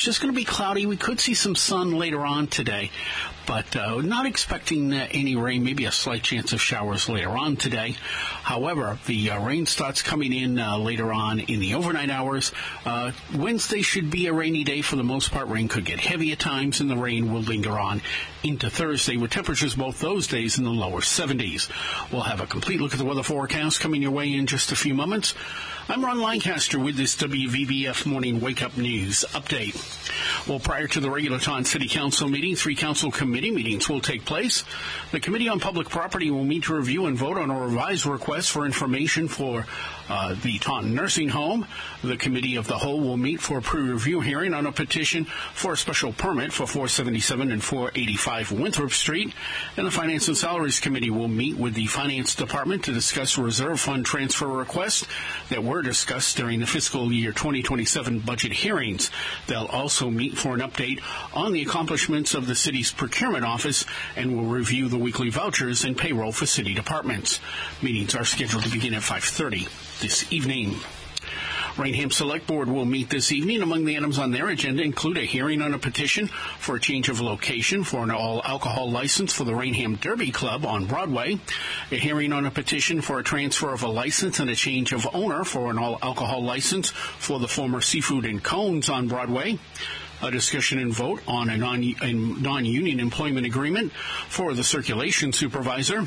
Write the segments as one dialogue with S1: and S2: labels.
S1: It's just going to be cloudy. We could see some sun later on today, but not expecting any rain, maybe a slight chance of showers later on today. However, the rain starts coming in later on in the overnight hours. Wednesday should be a rainy day for the most part. Rain could get heavy at times, and the rain will linger on into Thursday with temperatures both those days in the lower 70s. We'll have a complete look at the weather forecast coming your way in just a few moments. I'm Ron Lancaster with this WVBF Morning Wake Up News update. Well, prior to the regular Taunton City Council meeting, 3 council committee meetings will take place. The Committee on Public Property will meet to review and vote on a revised request for information for the Taunton Nursing Home. The Committee of the Whole will meet for a pre-review hearing on a petition for a special permit for 477 and 485 Winthrop Street. And the Finance and Salaries Committee will meet with the Finance Department to discuss reserve fund transfer requests that were discussed during the fiscal year 2027 budget hearings. They'll also meet for an update on the accomplishments of the city's procurement office and will review the weekly vouchers and payroll for city departments. Meetings are scheduled to begin at 5:30 this evening. Rainham Select Board will meet this evening. Among the items on their agenda include a hearing on a petition for a change of location for an all-alcohol license for the Rainham Derby Club on Broadway, a hearing on a petition for a transfer of a license and a change of owner for an all-alcohol license for the former Seafood and Cones on Broadway, a discussion and vote on a non-union employment agreement for the circulation supervisor,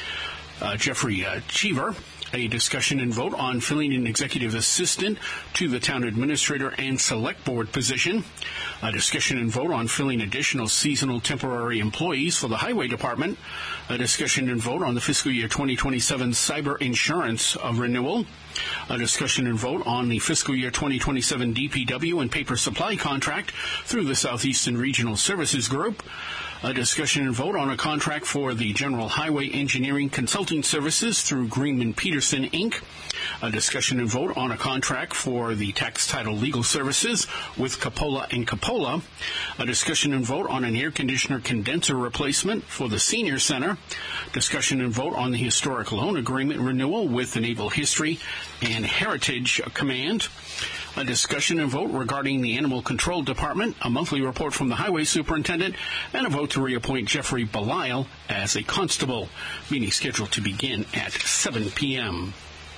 S1: Jeffrey Cheever, a discussion and vote on filling an executive assistant to the town administrator and select board position, a discussion and vote on filling additional seasonal temporary employees for the highway department, a discussion and vote on the fiscal year 2027 cyber insurance renewal, a discussion and vote on the fiscal year 2027 DPW and paper supply contract through the Southeastern Regional Services Group, a discussion and vote on a contract for the General Highway Engineering Consulting Services through Greenman Peterson, Inc., a discussion and vote on a contract for the Tax Title Legal Services with Capola & Capola, a discussion and vote on an air conditioner condenser replacement for the Senior Center, discussion and vote on the historic loan agreement renewal with the Naval History and Heritage Command, a discussion and vote regarding the Animal Control Department, a monthly report from the Highway Superintendent, and a vote to reappoint Jeffrey Belisle as a constable. Meeting scheduled to begin at 7 p.m.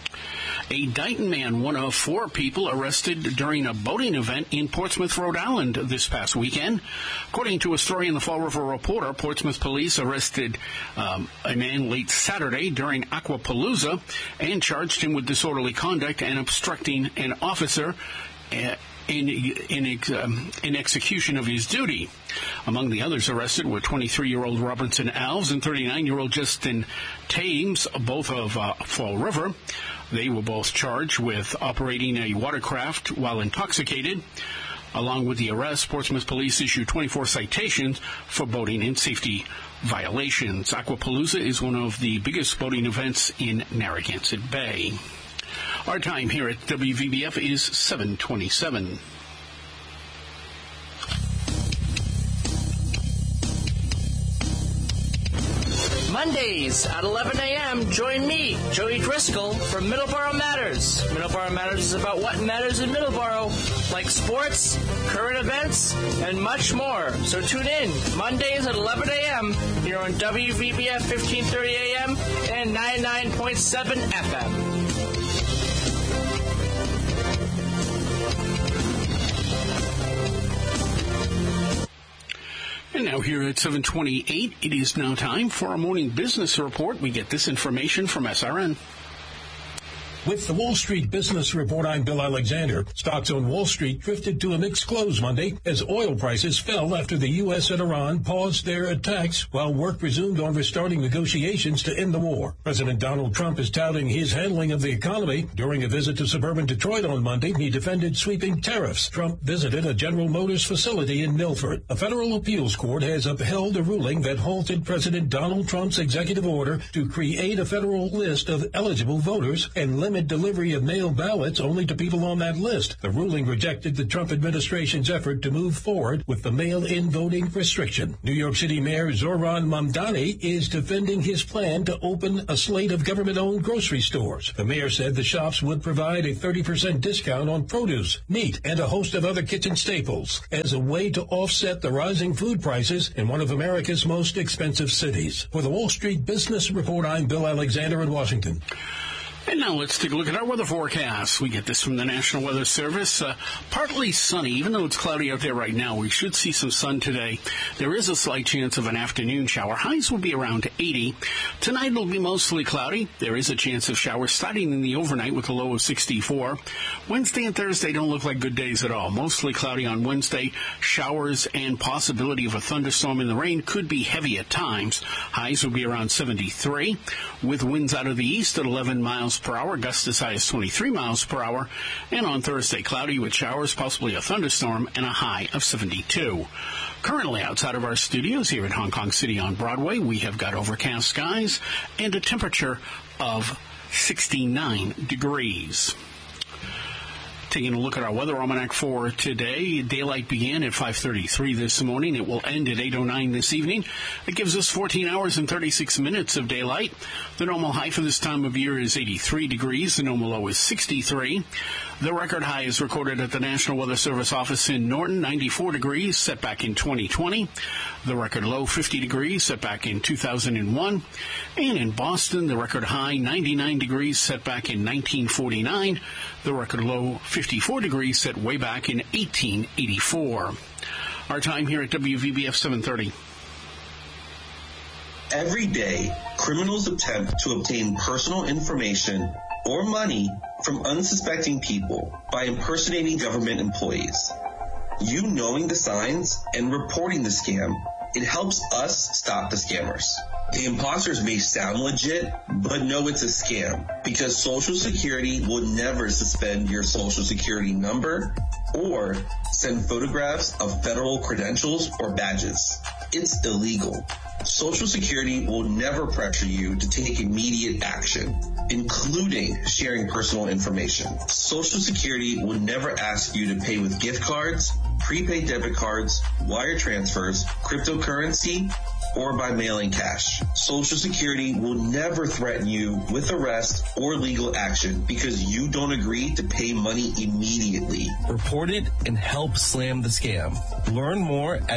S1: A Dighton man, one of 4 people arrested during a boating event in Portsmouth, Rhode Island this past weekend. According to a story in the Fall River Reporter, Portsmouth police arrested a man late Saturday during Aquapalooza and charged him with disorderly conduct and obstructing an officer in execution of his duty. Among the others arrested were 23-year-old Robinson Alves and 39-year-old Justin Thames, both of Fall River. They were both charged with operating a watercraft while intoxicated. Along with the arrest, Portsmouth police issued 24 citations for boating and safety violations. Aquapalooza is one of the biggest boating events in Narragansett Bay. Our time here at WVBF is 7:27.
S2: Mondays at 11 a.m., join me, Joey Driscoll, for Middleborough Matters. Middleborough Matters is about what matters in Middleborough, like sports, current events, and much more. So tune in Mondays at 11 a.m. here on WVBF 1530 a.m. and 99.7 FM.
S1: And now here at 7:28, it is now time for a morning business report. We get this information from SRN.
S3: With the Wall Street Business Report, I'm Bill Alexander. Stocks on Wall Street drifted to a mixed close Monday as oil prices fell after the U.S. and Iran paused their attacks while work resumed on restarting negotiations to end the war. President Donald Trump is touting his handling of the economy. During a visit to suburban Detroit on Monday, he defended sweeping tariffs. Trump visited a General Motors facility in Milford. A federal appeals court has upheld a ruling that halted President Donald Trump's executive order to create a federal list of eligible voters and limit limit delivery of mail ballots only to people on that list. The ruling rejected the Trump administration's effort to move forward with the mail-in voting restriction. New York City Mayor Zohran Mamdani is defending his plan to open a slate of government-owned grocery stores. The mayor said the shops would provide a 30% discount on produce, meat, and a host of other kitchen staples as a way to offset the rising food prices in one of America's most expensive cities. For the Wall Street Business Report, I'm Bill Alexander in Washington.
S1: And now let's take a look at our weather forecast. We get this from the National Weather Service. Partly sunny, even though it's cloudy out there right now. We should see some sun today. There is a slight chance of an afternoon shower. Highs will be around 80. Tonight it'll be mostly cloudy. There is a chance of showers starting in the overnight with a low of 64. Wednesday and Thursday don't look like good days at all. Mostly cloudy on Wednesday. Showers and possibility of a thunderstorm in the rain could be heavy at times. Highs will be around 73 with winds out of the east at 11 miles per hour, gusts as high as 23 miles per hour, and on Thursday, cloudy with showers, possibly a thunderstorm, and a high of 72. Currently, outside of our studios here at Hong Kong City on Broadway, we have got overcast skies and a temperature of 69 degrees. Taking a look at our weather almanac for today, daylight began at 5:33 this morning. It will end at 8:09 this evening. It gives us 14 hours and 36 minutes of daylight. The normal high for this time of year is 83 degrees. The normal low is 63. The record high is recorded at the National Weather Service office in Norton, 94 degrees, set back in 2020. The record low, 50 degrees, set back in 2001. And in Boston, the record high, 99 degrees, set back in 1949. The record low, 54 degrees, set way back in 1884. Our time here at WVBF 730.
S4: Every day, criminals attempt to obtain personal information or money from unsuspecting people by impersonating government employees. You knowing the signs and reporting the scam, it helps us stop the scammers. The imposters may sound legit, but no, it's a scam because Social Security will never suspend your Social Security number or send photographs of federal credentials or badges. It's illegal. Social Security will never pressure you to take immediate action, including sharing personal information. Social Security will never ask you to pay with gift cards, prepaid debit cards, wire transfers, cryptocurrency, or by mailing cash. Social Security will never threaten you with arrest or legal action because you don't agree to pay money immediately.
S5: Report it and help slam the scam. Learn more at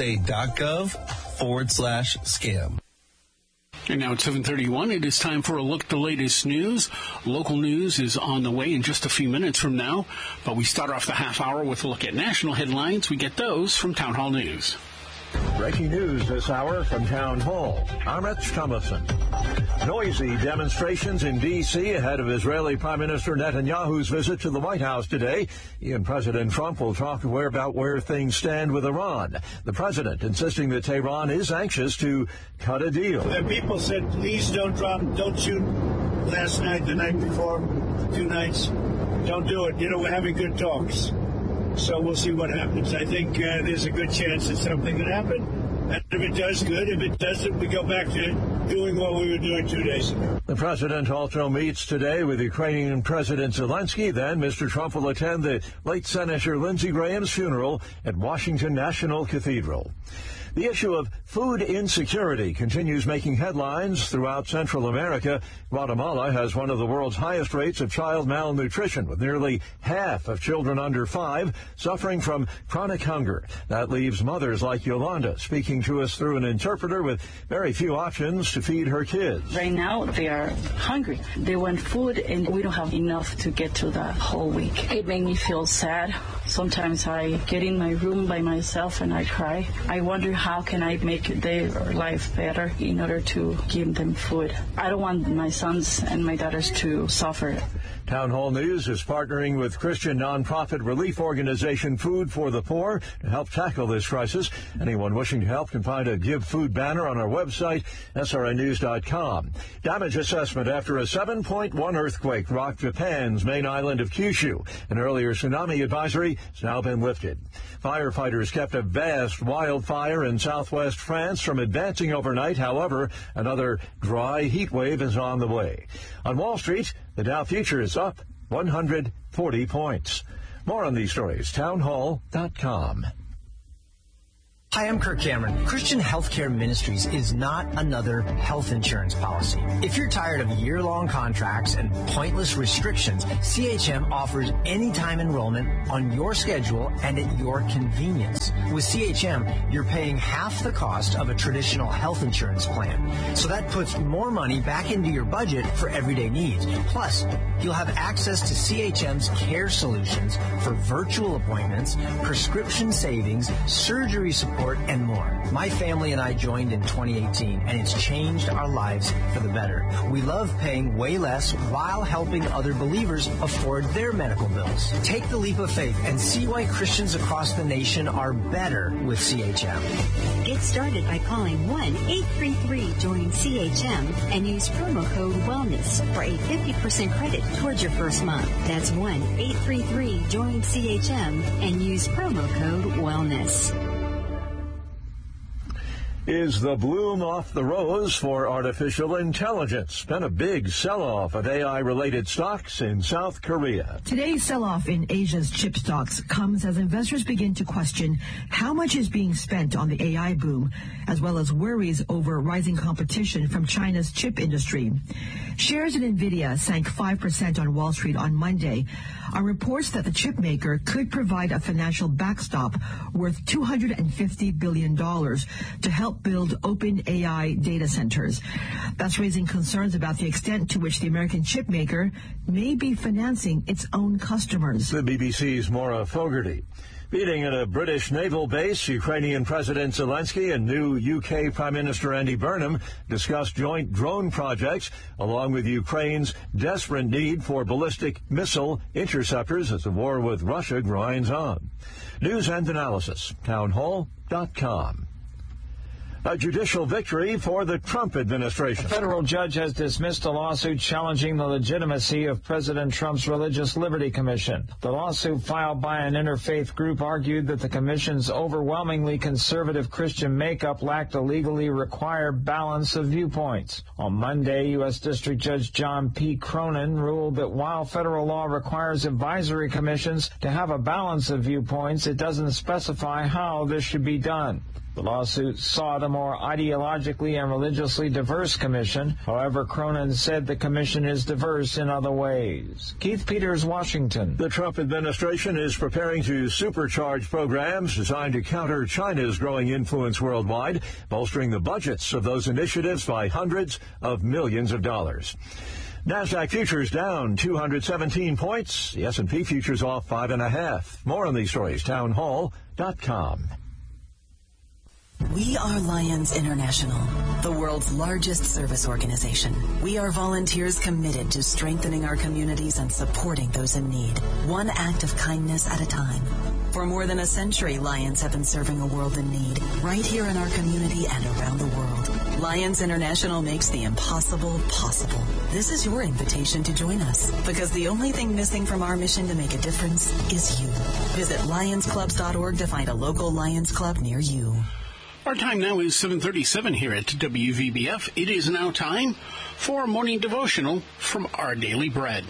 S5: ssa.gov/scam.
S1: And now at 7:31, it is time for a look at the latest news. Local news is on the way in just a few minutes from now, but we start off the half hour with a look at national headlines. We get those from Town Hall News.
S6: Breaking news this hour from Town Hall. I'm Rich Thomason. Noisy demonstrations in D.C. ahead of Israeli Prime Minister Netanyahu's visit to the White House today. He and President Trump will talk about where things stand with Iran. The president insisting that Tehran is anxious to cut a deal.
S7: The people said, please don't shoot last night, the night before, 2 nights. Don't do it. You know, we're having good talks. So we'll see what happens. I think there's a good chance that something could happen. And if it does, good. If it doesn't, we go back to doing what we were doing 2 days ago.
S6: The president also meets today with Ukrainian President Zelensky. Then Mr. Trump will attend the late Senator Lindsey Graham's funeral at Washington National Cathedral. The issue of food insecurity continues making headlines throughout Central America. Guatemala has one of the world's highest rates of child malnutrition, with nearly half of children under 5 suffering from chronic hunger. That leaves mothers like Yolanda speaking to us through an interpreter with very few options to feed her kids.
S8: Right now, they are hungry. They want food, and we don't have enough to get through the whole week. It made me feel sad. Sometimes I get in my room by myself and I cry. I wonder how can I make their life better in order to give them food. I don't want my sons and my daughters to suffer.
S6: Town Hall News is partnering with Christian nonprofit relief organization Food for the Poor to help tackle this crisis. Anyone wishing to help can find a Give Food banner on our website, SRN. SRNnews.com. Damage assessment after a 7.1 earthquake rocked Japan's main island of Kyushu. An earlier tsunami advisory has now been lifted. Firefighters kept a vast wildfire in southwest France from advancing overnight. However, another dry heat wave is on the way. On Wall Street, the Dow Future is up 140 points. More on these stories, townhall.com.
S9: Hi, I'm Kirk Cameron. Christian Healthcare Ministries is not another health insurance policy. If you're tired of year-long contracts and pointless restrictions, CHM offers anytime enrollment on your schedule and at your convenience. With CHM, you're paying half the cost of a traditional health insurance plan. So that puts more money back into your budget for everyday needs. Plus, you'll have access to CHM's care solutions for virtual appointments, prescription savings, surgery support, and more. My family and I joined in 2018, and it's changed our lives for the better. We love paying way less while helping other believers afford their medical bills. Take the leap of faith and see why Christians across the nation are better with CHM.
S10: Get started by calling 1-833-JOIN-CHM and use promo code WELLNESS for a 50% credit towards your first month. That's 1-833-JOIN-CHM and use promo code WELLNESS.
S6: Is the bloom off the rose for artificial intelligence? Been a big sell-off of AI-related stocks in South Korea.
S11: Today's sell-off in Asia's chip stocks comes as investors begin to question how much is being spent on the AI boom, as well as worries over rising competition from China's chip industry. Shares in NVIDIA sank 5% on Wall Street on Monday on reports that the chip maker could provide a financial backstop worth $250 billion to help build open AI data centers. That's raising concerns about the extent to which the American chip maker may be financing its own customers.
S6: The BBC's Maura Fogarty. Meeting at a British naval base, Ukrainian President Zelensky and new UK Prime Minister Andy Burnham discussed joint drone projects, along with Ukraine's desperate need for ballistic missile interceptors as the war with Russia grinds on. News and analysis, townhall.com. A judicial victory for the Trump administration.
S12: A federal judge has dismissed a lawsuit challenging the legitimacy of President Trump's Religious Liberty Commission. The lawsuit filed by an interfaith group argued that the commission's overwhelmingly conservative Christian makeup lacked a legally required balance of viewpoints. On Monday, U.S. District Judge John P. Cronin ruled that while federal law requires advisory commissions to have a balance of viewpoints, it doesn't specify how this should be done. The lawsuit sought a more ideologically and religiously diverse commission. However, Cronin said the commission is diverse in other ways. Keith Peters, Washington.
S6: The Trump administration is preparing to supercharge programs designed to counter China's growing influence worldwide, bolstering the budgets of those initiatives by hundreds of millions of dollars. NASDAQ futures down 217 points. The S&P futures off 5.5. More on these stories, townhall.com.
S13: We are Lions International, the world's largest service organization. We are volunteers committed to strengthening our communities and supporting those in need, one act of kindness at a time. For more than a century, Lions have been serving a world in need, right here in our community and around the world. Lions International makes the impossible possible. This is your invitation to join us, because the only thing missing from our mission to make a difference is you. Visit lionsclubs.org to find a local Lions Club near you.
S1: Our time now is 7:37 here at WVBF. It is now time for a morning devotional from Our Daily Bread.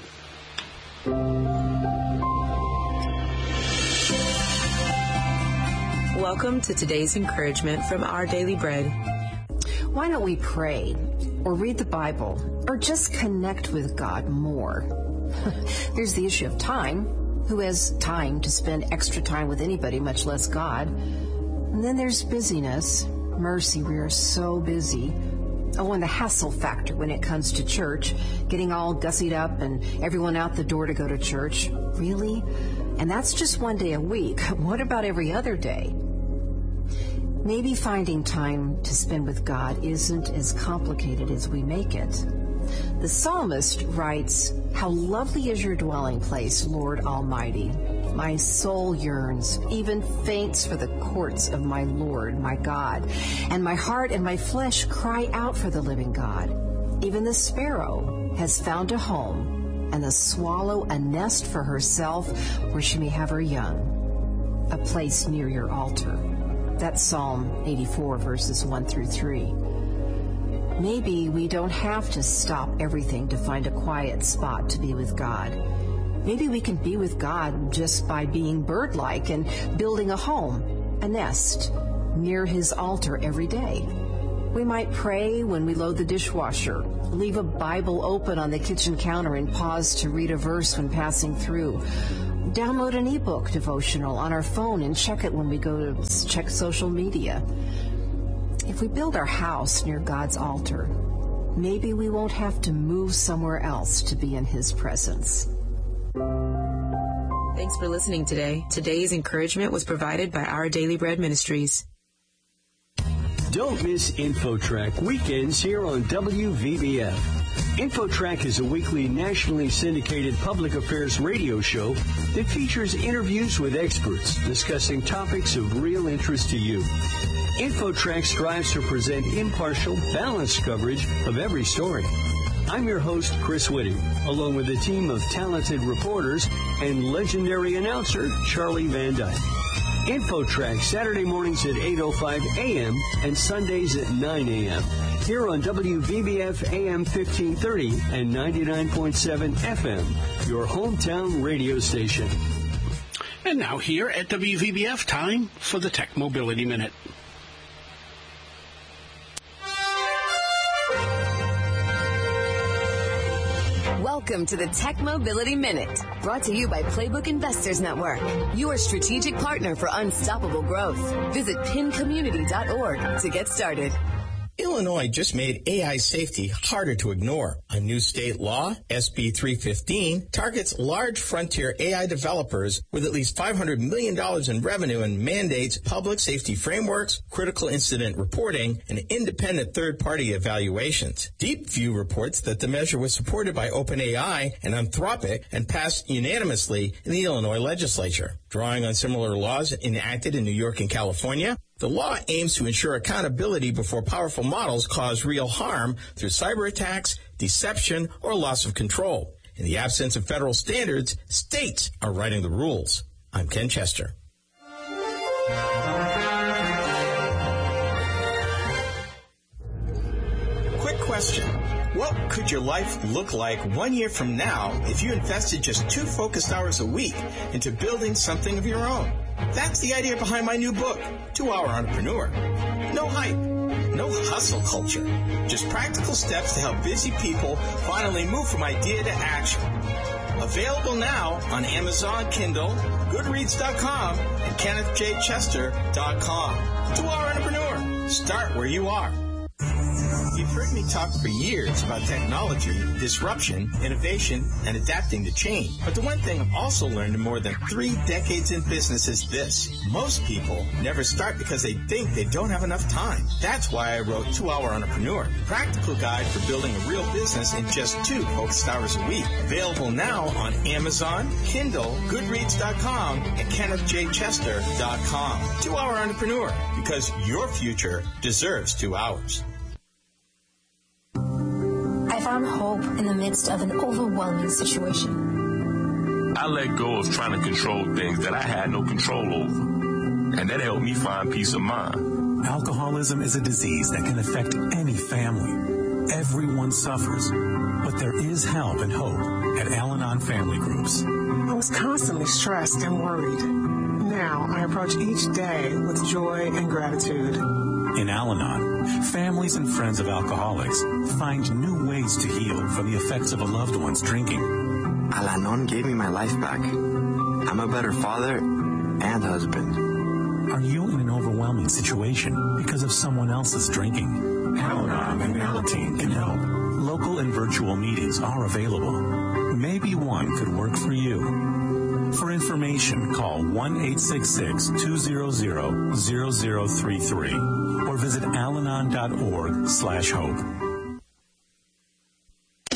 S14: Welcome to today's encouragement from Our Daily Bread.
S15: Why don't we pray or read the Bible or just connect with God more? There's the issue of time. Who has time to spend extra time with anybody, much less God? And then there's busyness. Mercy, we are so busy. Oh, and the hassle factor when it comes to church, getting all gussied up and everyone out the door to go to church. Really? And that's just one day a week. What about every other day? Maybe finding time to spend with God isn't as complicated as we make it. The psalmist writes, "How lovely is your dwelling place, Lord Almighty. My soul yearns, even faints for the courts of my Lord, my God. And my heart and my flesh cry out for the living God. Even the sparrow has found a home, and the swallow a nest for herself where she may have her young, a place near your altar." That's Psalm 84, verses 1 through 3. Maybe we don't have to stop everything to find a quiet spot to be with God. Maybe we can be with God just by being bird-like and building a home, a nest, near His altar every day. We might pray when we load the dishwasher, leave a Bible open on the kitchen counter and pause to read a verse when passing through, download an ebook devotional on our phone and check it when we go to check social media. If we build our house near God's altar, maybe we won't have to move somewhere else to be in His presence.
S14: Thanks for listening today. Today's encouragement was provided by Our Daily Bread Ministries.
S16: Don't miss InfoTrack weekends here on WVBF. InfoTrack is a weekly nationally syndicated public affairs radio show that features interviews with experts discussing topics of real interest to you. InfoTrack strives to present impartial, balanced coverage of every story. I'm your host, Chris Whitting, along with a team of talented reporters and legendary announcer, Charlie Van Dyke. InfoTrack, Saturday mornings at 8:05 a.m. and Sundays at 9 a.m. here on WVBF AM 1530 and 99.7 FM, your hometown radio station.
S1: And now here at WVBF, time for the Tech Mobility Minute.
S17: Welcome to the Tech Mobility Minute, brought to you by Playbook Investors Network, your strategic partner for unstoppable growth. Visit pincommunity.org to get started.
S18: Illinois just made AI safety harder to ignore. A new state law, SB 315, targets large frontier AI developers with at least $500 million in revenue and mandates public safety frameworks, critical incident reporting, and independent third-party evaluations. DeepView reports that the measure was supported by OpenAI and Anthropic and passed unanimously in the Illinois legislature. Drawing on similar laws enacted in New York and California, the law aims to ensure accountability before powerful models cause real harm through cyber attacks, deception, or loss of control. In the absence of federal standards, states are writing the rules. I'm Ken Chester. Quick question. What could your life look like 1 year from now if you invested just 2 focused hours a week into building something of your own? That's the idea behind my new book, 2 Hour Entrepreneur. No hype, no hustle culture, just practical steps to help busy people finally move from idea to action. Available now on Amazon, Kindle, Goodreads.com, and KennethJChester.com. 2 Hour Entrepreneur. Start where you are. You've heard me talk for years about technology, disruption, innovation, and adapting to change. But the one thing I've also learned in more than 3 decades in business is this. Most people never start because they think they don't have enough time. That's why I wrote 2 Hour Entrepreneur, a practical guide for building a real business in just 2 focused hours a week. Available now on Amazon, Kindle, Goodreads.com, and KennethJChester.com. 2 Hour Entrepreneur, because your future deserves 2 hours.
S19: I found hope in the midst of an overwhelming situation.
S20: I let go of trying to control things that I had no control over, and that helped me find peace of mind.
S21: Alcoholism is a disease that can affect any family. Everyone suffers, but there is help and hope at Al-Anon Family Groups.
S22: I was constantly stressed and worried. Now I approach each day with joy and gratitude.
S21: In Al-Anon, families and friends of alcoholics find new ways to heal from the effects of a loved one's drinking.
S23: Al-Anon gave me my life back. I'm a better father and husband.
S21: Are you in an overwhelming situation because of someone else's drinking? Al-Anon and Alateen can help. Local and virtual meetings are available. Maybe one could work for you. For information, call 1-866-200-0033 or visit alanon.org/hope.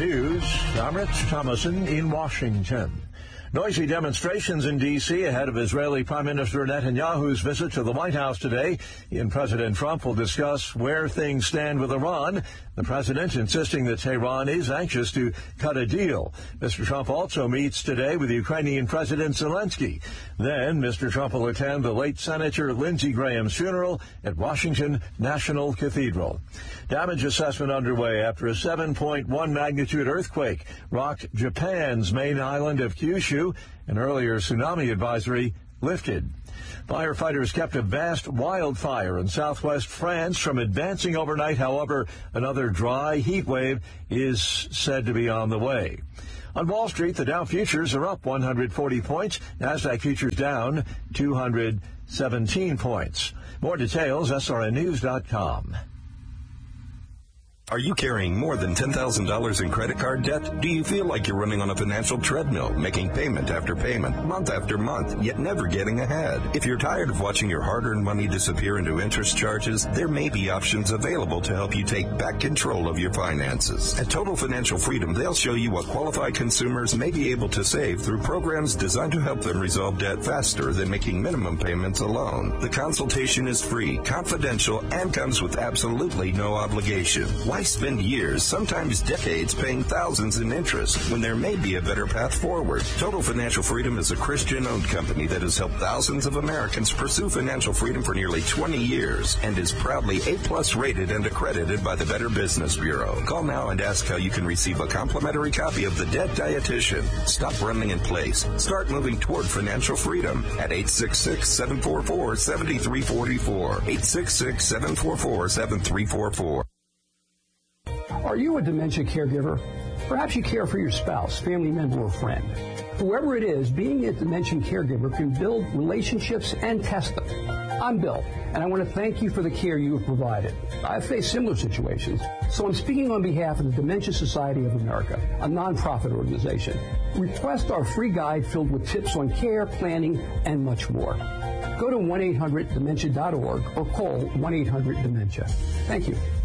S6: News, I'm Rich Thomason in Washington. Noisy demonstrations in D.C. ahead of Israeli Prime Minister Netanyahu's visit to the White House today. He and President Trump will discuss where things stand with Iran. The president insisting that Tehran is anxious to cut a deal. Mr. Trump also meets today with Ukrainian President Zelensky. Then Mr. Trump will attend the late Senator Lindsey Graham's funeral at Washington National Cathedral. Damage assessment underway after a 7.1 magnitude earthquake rocked Japan's main island of Kyushu. An earlier tsunami advisory lifted. Firefighters kept a vast wildfire in southwest France from advancing overnight. However, another dry heat wave is said to be on the way. On Wall Street, the Dow futures are up 140 points. NASDAQ futures down 217 points. More details, srnnews.com.
S2: Are you carrying more than $10,000 in credit card debt? Do you feel like you're running on a financial treadmill, making payment after payment, month after month, yet never getting ahead? If you're tired of watching your hard-earned money disappear into interest charges, there may be options available to help you take back control of your finances. At Total Financial Freedom, they'll show you what qualified consumers may be able to save through programs designed to help them resolve debt faster than making minimum payments alone. The consultation is free, confidential, and comes with absolutely no obligation. Why spend years, sometimes decades, paying thousands in interest when there may be a better path forward? Total Financial Freedom is a Christian-owned company that has helped thousands of Americans pursue financial freedom for nearly 20 years and is proudly A+ rated and accredited by the Better Business Bureau. Call now and ask how you can receive a complimentary copy of The Debt Dietitian. Stop running in place. Start moving toward financial freedom at 866-744-7344. 866-744-7344.
S3: Are you a dementia caregiver? Perhaps you care for your spouse, family member, or friend. Whoever it is, being a dementia caregiver can build relationships and test them. I'm Bill, and I want to thank you for the care you have provided. I've faced similar situations, so I'm speaking on behalf of the Dementia Society of America, a nonprofit organization. Request our free guide filled with tips on care, planning, and much more. Go to 1-800-DEMENTIA.org or call 1-800-DEMENTIA. Thank you.